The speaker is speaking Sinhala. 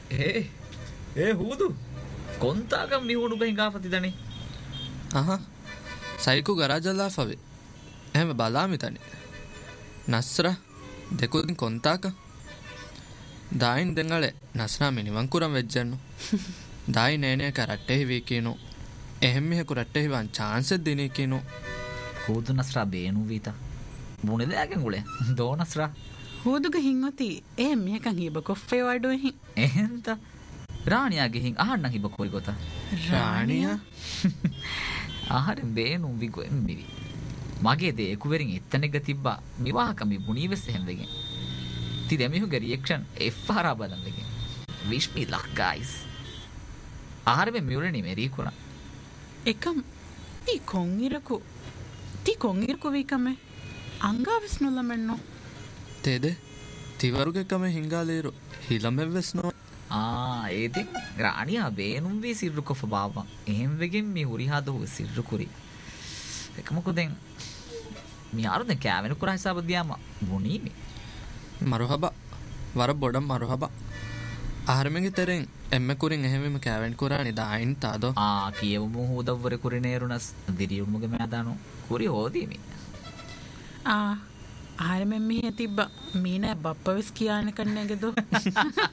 ఏ హూదు కొంతాగం మిహుණු බෙන් ගාපතිදනේ සයිකු ගරාජල්ලාෆවේ එහෙම බලාමිතනේ නස්ර දෙකුදින් කොන්තාක දායින් දෙංගලේ නස්නා මිනිවන් කුරම් වෙජ්ජන්නු දායි නේනේ කරට්ටේ වී කිනු එහෙම මෙහෙකු රට්ටේ වන් chance දෙනේ කිනු හූදු නස්රා බේනු වීතා මුනේ දෑගෙන් උලේ දෝ නස්රා හූදුගේ හින්වති එහෙම මෙහෙකන් හිබ කොෆේ වඩෝ හින් එහෙන්ත රාණියාගේ හින් අහන්න හිබ කොයි ගොත රාණියා ආහාරෙන් බේනු විගො එම්බිවි මගේ දේ කුවරින් එතනෙග තිබ්බා විවාහකම බුණීවෙස් එහෙම වෙගෙන් ති දෙමිහුගේ reaction එෆ්ආරා බදන් වෙගෙන් wish me luck guys ආහාරෙ මියුරනි මෙරී කුණා එකම් ති කොංගිරකු විකමේ ಅಂಗಾವಿಸ್ ನುಲ್ಲಮೆಣ್ಣು ತೇದೆ ತಿವರುಗೆ ಕಮೆ ಹಿಂಗಾಲೇರು ಹಿಲಮೆವ್ವೆಸ್ನೋ ඒති රාණියා බේනුම් වී සිර්රු කොෆ බාවා එහෙම් වෙගෙන් මේ හුරිහාද හො සිර්රු කුරි එකමකුදෙන් මියාරුද කෑවෙන කුරා හිසාබ දියාම වුණීමේ මරුහබ වර බොඩම් මරුහබ ආහරමෙගේ තෙරෙන් එම්මෙ කුරින් එහෙමම කෑවෙන් කුරානි දායින් තාදෝ කියවමු හොදවර කුරිනේරුනස් දිරියුමුගේ මෑදානෝ කුරි හොදීමේ ආහරමෙන් මිහ තිබ්බ මීනා බප්පවිස් කියාන කන්නේගෙදෝ